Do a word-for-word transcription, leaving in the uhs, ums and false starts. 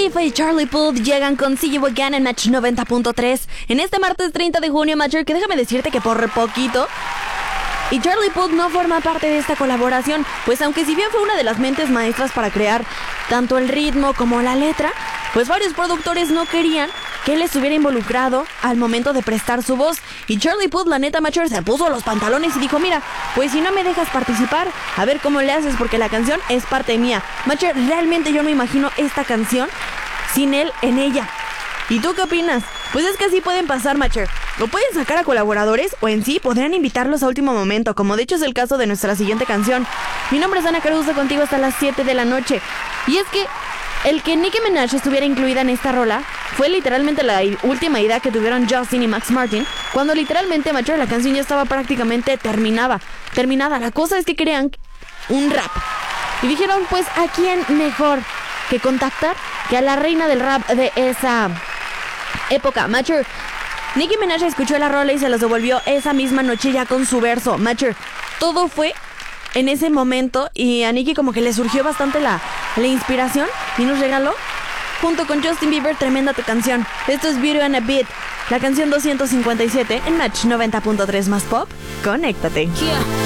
Khalifa y Charlie Puth llegan con See You Again en Match noventa punto tres. En este martes treinta de junio, Matcher, que déjame decirte que por poquito y Charlie Puth no forma parte de esta colaboración, pues aunque si bien fue una de las mentes maestras para crear tanto el ritmo como la letra, pues varios productores no querían que él estuviera involucrado al momento de prestar su voz. Y Charlie Puth, la neta, Matcher, se puso los pantalones y dijo: mira, pues si no me dejas participar, a ver cómo le haces, porque la canción es parte mía. Matcher, realmente yo no imagino esta canción sin él en ella. ¿Y tú qué opinas? Pues es que así pueden pasar, Matcher. O pueden sacar a colaboradores, o en sí podrían invitarlos a último momento, como de hecho es el caso de nuestra siguiente canción. Mi nombre es Ana Caruso, contigo hasta las siete de la noche. Y es que el que Nicki Minaj estuviera incluida en esta rola fue literalmente la última idea que tuvieron Justin y Max Martin, cuando literalmente, Matcher, la canción ya estaba prácticamente terminada. Terminada. La cosa es que querían un rap. Y dijeron, pues, ¿a quién mejor que contactar que a la reina del rap de esa época? Matcher, Nicki Minaj escuchó la rola y se los devolvió esa misma noche ya con su verso. Matcher, todo fue en ese momento y a Nicki como que le surgió bastante la, la inspiración y nos regaló, junto con Justin Bieber, tremenda tu canción. Esto es Beauty and a Beat, la canción doscientos cincuenta y siete en Match noventa punto tres más pop. Conéctate. Yeah.